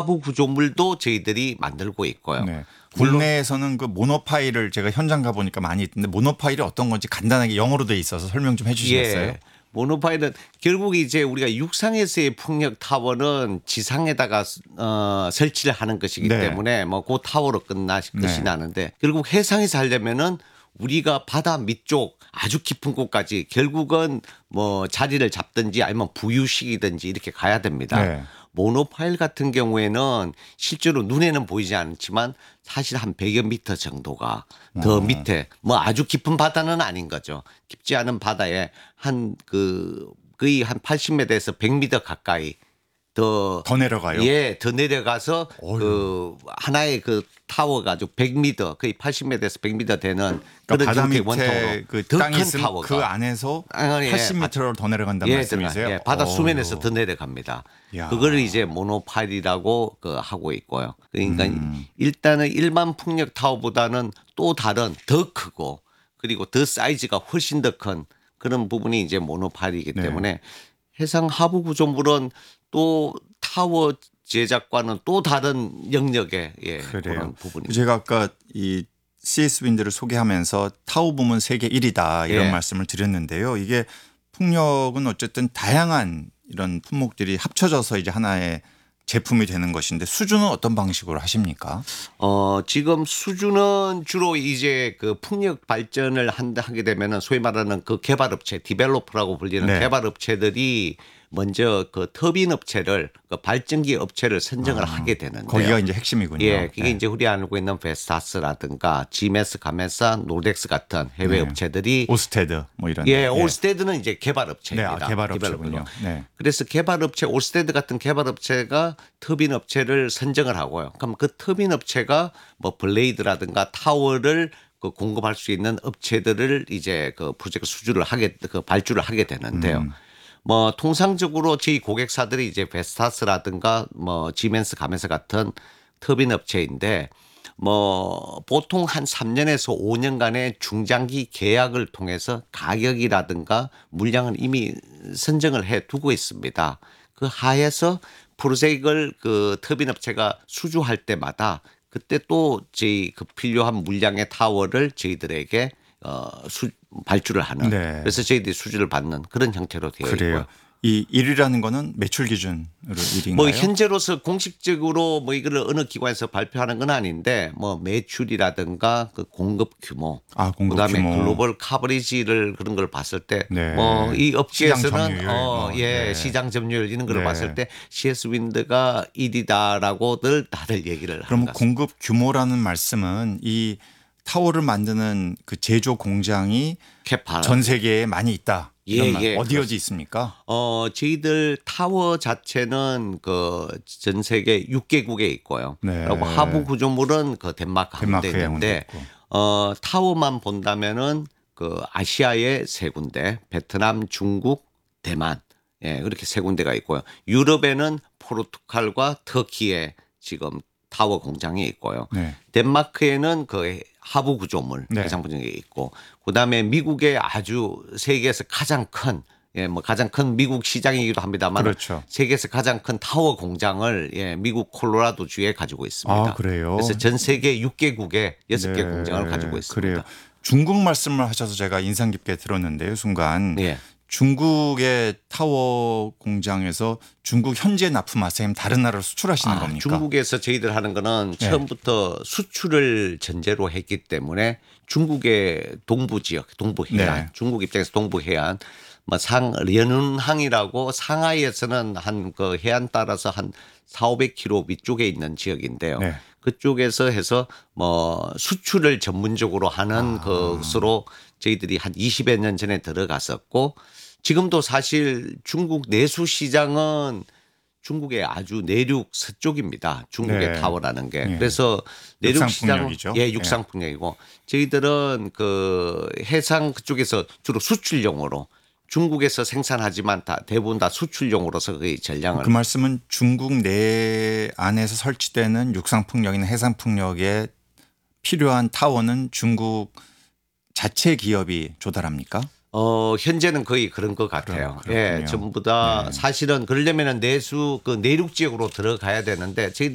하부 구조물도 저희들이 만들고 있고요. 네. 국내에서는 그 모노파일을 제가 현장 가보니까 많이 있던데 모노파일이 어떤 건지 간단하게 영어로 돼 있어서 설명 좀 해 주시겠어요? 예. 모노파일은 결국 이제 우리가 육상에서의 풍력 타워는 지상에다가 설치를 하는 것이기 네. 때문에 뭐 그 타워로 끝이 네. 나는데 결국 해상에서 하려면은 우리가 바다 밑쪽 아주 깊은 곳까지 결국은 뭐 자리를 잡든지 아니면 부유식이든지 이렇게 가야 됩니다. 네. 모노파일 같은 경우에는 실제로 눈에는 보이지 않지만 사실 한 100여 미터 정도가 더 밑에 뭐 아주 깊은 바다는 아닌 거죠. 깊지 않은 바다에 거의 한 80m에서 100m 가까이 더 내려가요? 예, 더 내려가서 그 하나의 그 타워가 아주 100m 거의 80m에서 100m 되는 그런 바다 밑에 원통으로 그 더 땅이 큰 있으면 타워가 그 안에서 예. 80m를 더 내려간다는 말씀이세요? 예, 바다 수면에서 더 내려갑니다. 야. 그거를 이제 모노파일이라고 하고 있고요. 그러니까 일단은 일반 풍력 타워보다는 또 다른 더 크고 그리고 더 사이즈가 훨씬 더 큰 그런 부분이 이제 모노파일이기 때문에 해상 하부 구조물은 또 타워 제작과는 또 다른 영역의 그런 부분입니다. 제가 아까 이 CS 윈드를 소개하면서 타워 부문 세계 1위다 이런 예. 말씀을 드렸는데요. 이게 풍력은 어쨌든 다양한 이런 품목들이 합쳐져서 이제 하나의 제품이 되는 것인데 수주는 어떤 방식으로 하십니까? 지금 수주는 주로 이제 그 풍력 발전을 하게 되면은 소위 말하는 그 개발업체, 디벨로퍼라고 불리는 네. 개발업체들이 먼저 그 터빈 업체를 그 발전기 업체를 선정을 하게 되는데요. 거기가 이제 핵심이군요. 예, 그게 네. 이제 우리 알고 있는 베스타스라든가 지메스, 가메사, 노덱스 같은 해외 네. 업체들이 오스테드 뭐 이런. 예, 올스테드는 이제 개발업체입니다. 네, 개발업체군요. 네. 그래서 개발업체 올스테드 같은 개발업체가 터빈 업체를 선정을 하고요. 그럼 그 터빈 업체가 뭐 블레이드라든가 타워를 그 공급할 수 있는 업체들을 이제 그 프로젝트 수주를 발주를 하게 되는데요. 뭐 통상적으로 저희 고객사들이 이제 베스타스라든가 뭐 지멘스, 가메사 같은 터빈 업체인데 뭐 보통 한 3년에서 5년간의 중장기 계약을 통해서 가격이라든가 물량을 이미 선정을 해 두고 있습니다. 그 하에서 프로젝트를 그 터빈 업체가 수주할 때마다 그때 또 저희 그 필요한 물량의 타워를 저희들에게 발주를 하는 네. 그래서 저희들이 수주를 받는 그런 형태로 되어 그래요. 있고요. 이 1위라는 거는 매출 기준으로 1위인가요? 뭐 현재로서 공식적으로 뭐 이거를 어느 기관에서 발표하는 건 아닌데 뭐 매출이라든가 그 공급 규모, 공급 그다음에 규모. 글로벌 커버리지를 그런 걸 봤을 때 네. 뭐 이 업계에서는 시장 점유율, 예, 네. 시장 점유율 이런 걸 네. 봤을 때 CS 윈드가 1위다라고들 다들 얘기를 하는 그럼 것 같습니다. 공급 규모라는 말씀은 이 타워를 만드는 그 제조 공장이 캐파 전 세계에 많이 있다. 이런 예, 말. 예, 어디 있습니까? 저희들 타워 자체는 그 전 세계 6개국에 있고요. 네. 그리고 하부 구조물은 그 덴마크 한 군데 덴마크에 있는데 타워만 본다면은 그 아시아에 3군데, 베트남, 중국, 대만 예, 그렇게 3군데가 있고요. 유럽에는 포르투갈과 터키에 지금 타워 공장이 있고요. 네. 덴마크에는 그 하부 구조물 네. 해상 분쟁이 있고 그다음에 미국의 아주 세계에서 가장 큰 뭐 가장 큰 미국 시장이기도 합니다만 그렇죠. 세계에서 가장 큰 타워 공장을 미국 콜로라도 주에 가지고 있습니다. 그래요? 그래서 전 세계 6개국에 6개 네. 공장을 가지고 있습니다. 그래요. 중국 말씀을 하셔서 제가 인상 깊게 들었는데요. 순간 예. 중국의 타워 공장에서 중국 현지에 납품하세요? 아니면 다른 나라로 수출하시는 겁니까? 중국에서 저희들 하는 거는 네. 처음부터 수출을 전제로 했기 때문에 중국의 동부 지역, 동부 해안, 네. 중국 입장에서 동부 해안, 뭐 련운항이라고 상하이에서는 한 그 해안 따라서 한 400~500km 위쪽에 있는 지역인데요. 네. 그쪽에서 해서 뭐 수출을 전문적으로 하는 것으로 저희들이 한 20여 년 전에 들어갔었고 지금도 사실 중국 내수 시장은 중국의 아주 내륙 서쪽입니다. 중국의 네. 타워라는 게. 네. 그래서 내륙 시장은 육상풍력이죠. 육상풍력이고 저희들은 그 해상 그쪽에서 주로 수출용으로 중국에서 생산하지만 대부분 다 수출용으로서 거의 전량을. 그 말씀은 중국 내 안에서 설치되는 육상풍력이나 해상풍력에 필요한 타워는 중국 자체 기업이 조달합니까? 현재는 거의 그런 것 같아요. 그렇군요. 예, 전부 다 네. 사실은 그러려면은 내륙 지역으로 들어가야 되는데 저희들